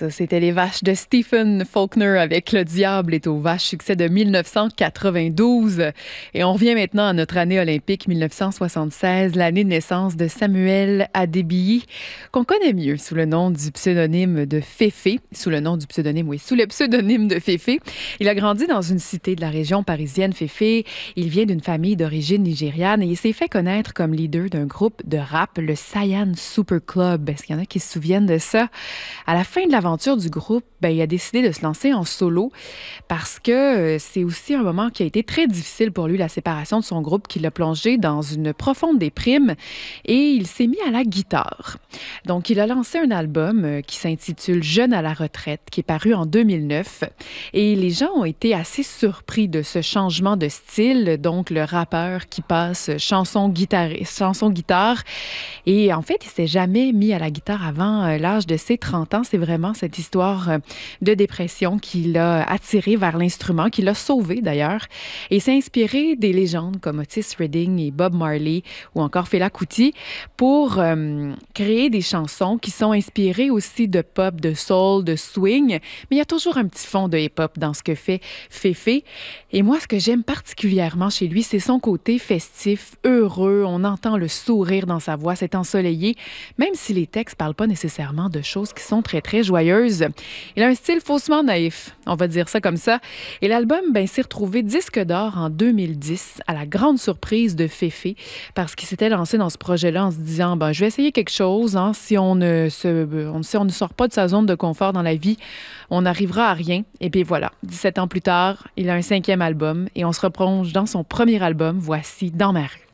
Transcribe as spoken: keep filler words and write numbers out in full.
Ça, c'était Les Vaches de Stephen Faulkner avec Le Diable est aux Vaches, succès de mille neuf cent quatre-vingt-douze. Et on revient maintenant à notre année olympique mille neuf cent soixante-seize, l'année de naissance de Samuel Adébíyí, qu'on connaît mieux sous le nom du pseudonyme de Féfé. Sous le nom du pseudonyme, oui, sous le pseudonyme de Féfé. Il a grandi dans une cité de la région parisienne, Féfé. Il vient d'une famille d'origine nigériane et il s'est fait connaître comme leader d'un groupe de rap, le Cyan Super Club. Est-ce qu'il y en a qui se souviennent de ça? À la fin de l'aventure du groupe, ben, il a décidé de se lancer en solo parce que euh, c'est aussi un moment qui a été très difficile pour lui, la séparation de son groupe, qui l'a plongé dans une profonde déprime et il s'est mis à la guitare. Donc, il a lancé un album euh, qui s'intitule Jeune à la retraite, qui est paru en deux mille neuf et les gens ont été assez surpris de ce changement de style, donc le rappeur qui passe chanson-guitare, chanson-guitare et en fait, il s'est jamais mis à la guitare avant euh, l'âge de ses trente ans. C'est vraiment cette histoire euh, de dépression qui l'a attiré vers l'instrument, qui l'a sauvé d'ailleurs. Et s'est inspiré des légendes comme Otis Redding et Bob Marley ou encore Fela Kuti pour euh, créer des chansons qui sont inspirées aussi de pop, de soul, de swing. Mais il y a toujours un petit fond de hip-hop dans ce que fait Féfé. Et moi, ce que j'aime particulièrement chez lui, c'est son côté festif, heureux. On entend le sourire dans sa voix, c'est ensoleillé, même si les textes parlent pas nécessairement de choses qui sont très, très joyeuses. Il a un style faussement naïf, on va dire ça comme ça. Et l'album ben, s'est retrouvé disque d'or en deux mille dix, à la grande surprise de Féfé, parce qu'il s'était lancé dans ce projet-là en se disant ben, « Je vais essayer quelque chose. Hein, si, on ne se, on, si on ne sort pas de sa zone de confort dans la vie, on n'arrivera à rien. » Et puis voilà, dix-sept ans plus tard, il a un cinquième album et on se replonge dans son premier album, voici Dans ma rue.